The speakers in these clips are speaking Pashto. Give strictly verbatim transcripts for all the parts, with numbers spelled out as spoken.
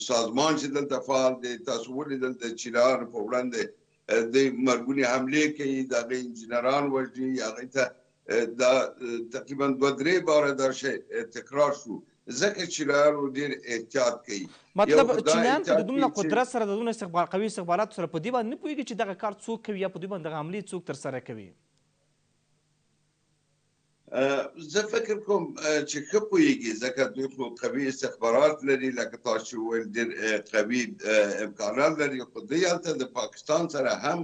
سازمان چې دلته فعال دی تاسو ولیدل د چینایانو په وړاندې د مرګونې حملې کوي د هغې انجینران وژني هغې ته دا تقریبا دوه درې باره دا شی تکرار شو ځکه چینایانو ډېر احتیاط کوي مطلب چینایان که د دومره قدرت سره د دومره استخبار قوي استخباراتو سره په دې باندې نه پوهېږي چې دغه کار څوک کوي یا په دوی باندې دغه حملې څوک ترسره کوي زه فکر کوم چې ښه پوهېږي ځکه دوی خو قوي استخبارات لري لکه تاسو چې وویل ډېر قوي امکانات لري خو دوی هلته د پاکستان سره هم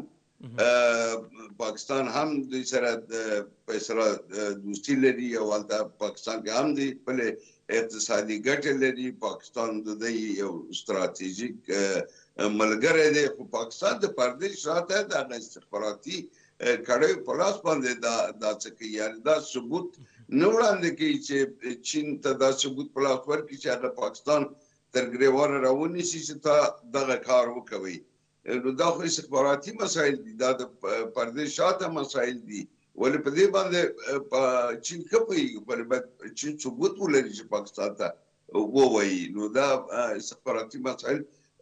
پاکستان هم دوی سره په اصطلاح دوستي لري او هلته پاکستان کې هم دوی خپلې اقتصادي ګټې لري پاکستان د دوی یو ستراتیژیک ملګری دی خو پاکستان د پردې شاته د هغه استخباراتي کړیو په لاس باندې دا دا څه کوي یعنې دا ثبوت نه وړاندې کوي چې چین ته دا ثبوت په لاس ورکړي چې هغه پاکستان تر ګریوانه راونیسي چې تا دغه کار وکوئ نو دا خو استخباراتي مسایل دي دا د پردې شاته مسایل دي ولې په دې باندې چین ښه پوهېږي ولې باید چین ثبوت ولري چې پاکستان ته ووایي نو دا استخباراتي مسایل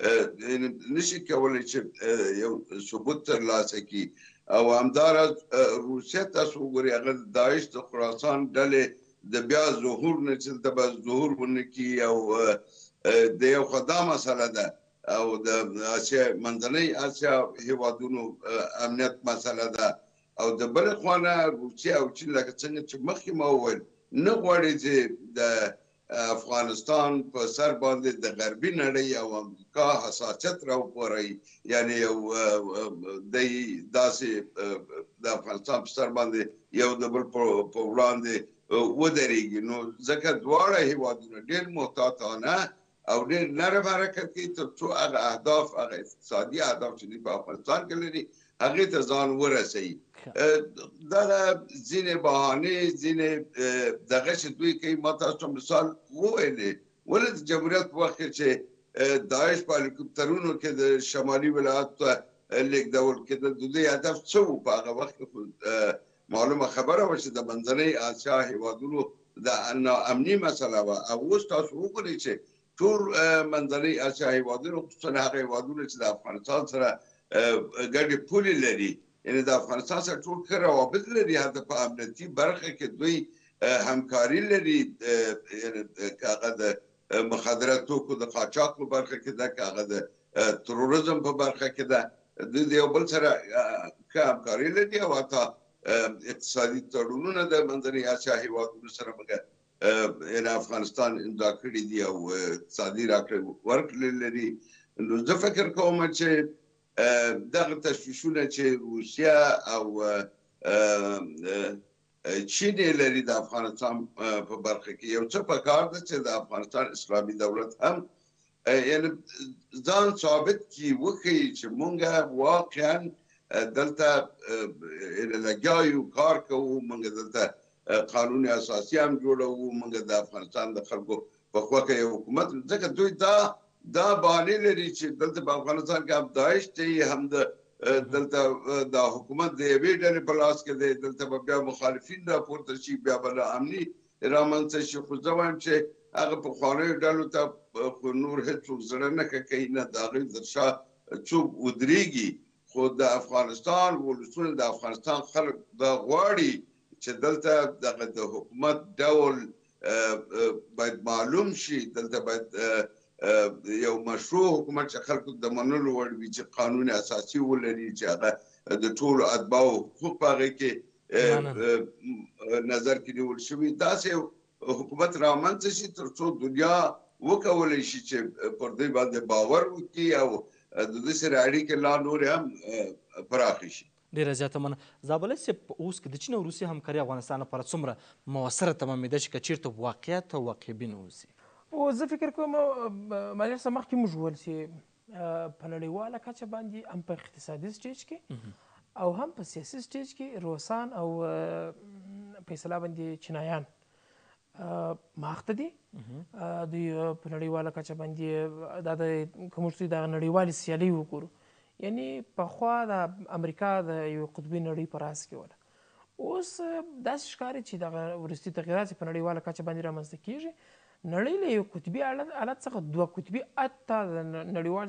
نشي کولی چې یو ثبوت ترلاسه کړي او همداراز روسیه تاسو وګورئ هغه د داعش د خراسان ډلې د بیا ظهور نه چې دلته به ظهور ونه کړي او د یو خو دا مسله ده او د اسیا منځنۍ اسیا هېوادونو امنیت مسله ده او د بلې خوا نه روسیه او چین لکه څنګه چې مخکې ما وویل نه غواړي چې د افغانستان په سر باندې د غربي نړۍ او امریکا حساسیت راوپاروي یعنې یو دی داسې د افغانستان په سر باندې یو د بل په وړاندې ودرېږي نو ځکه دواړه هېوادونه ډېر محتاطانه او ډېر نرم حرکت کوي تر څو هغه اهداف هغه اقتصادي اهداف چې دوی په افغانستان کې لري هغې ته ځان ورسوي دغه ځینې بهانې ځینې دغه چې دوی کوي ما تاسو مثال وویلې ولې د جمهوریت په وخت کې چې داعش په هلیکوپټرونو کې د شمالي ولایاتو ته لېږدول کېدل د دوی هدف څه و په هغه وخت کې معلومه خبره وه چې د منځنۍ اسیا هېوادونو د ناامني مسله وه او اوس تاسو وګورئ چې ټول منځنۍ اسیا هېوادونو خصوصا هغه هېوادونه چې د افغانستان سره ګډې پولې لري یعنې د افغانستان سره ټول ښه روابط لري هلته په امنیتي برخه کې دوی همکاري لري که هغه د مخدره توکو د قاچاق په برخه کې ده که هغه د تروریزم په برخه کې ده دوی د یو بل سره ښه همکاري لري او حتی اقتصادي تړونونه د منځنۍ اسیا هېوادونو سره مګر یعنې افغانستان امضا کړي دي او اقتصادي راکړې ورکړې لري نو زه فکر کوم چې دغه تشویشونه چې روسیه او چین یې لري د افغانستان په برخه کې یو څه پکار ده چې د افغانستان اسلامي دولت هم یعنې ځان ثابت کړي وښیي چې موږ واقعا دلته لګیا یو کار کوو موږ دلته قانون اساسي هم جوړوو موږ د افغانستان د خلکو په خوښه یو حکومت ځکه دوی دا دا بهانې لري چې دلته په افغانستان کې هم داعش دی هم د دلته د حکومت د یوې ډلې په لاس کې دی دلته به بیا مخالفین راپورته شي بیا به ناامني رامنځته شي خو زه وایم چې هغه پخوانیو ډلو ته خو نور هېڅوک زړه نه ښه کوي نه د هغوی تر شا څوک ودرېږي خو د افغانستان ولسونه د افغانستان خلک دا غواړي چې دلته دغه د حکومت ډول باید معلوم شي دلته باید یو مشروع حکومت چې خلکو د منلو وړ وي چې قانون اساسي ولري چې هغه د ټولو اتباعو حقوق په هغې کې نظر کې نیول شوي داسې حکومت رامنځته شي تر څو دنیا وکولی شي چې پر دوی باندې باور وکړي او د دوی سره اړیکې لا نورې هم پراخې شي ډېره زیاته مننه زابلۍ صاحب اوس که د چین او روسیې همکاري افغانستان لپاره څومره موثره تمامېده چې که چېرته واقعیت او واقع بین اوسي او زه فکر کوم مالک صاحب مخکې موږ وویل چې په نړیواله کچه باندې هم په اقتصادي سټیج کې او هم په سیاسي سټیج کې روسان او په اصطلاح باندې چینایان مخته دي دوی په نړیواله کچه باندې دا د که موږ د نړیوالې سیالۍ وګورو یعنې پخوا د امریکا د یو قطبي نړۍ په راس کې وله اوس داسې ښکاري چې دغه وروستي تغیرات په نړیواله کچه باندې رامنځته کېږي نړۍ له یو قطبي حالت څخه دوه قطبي حالت ته د نړیوال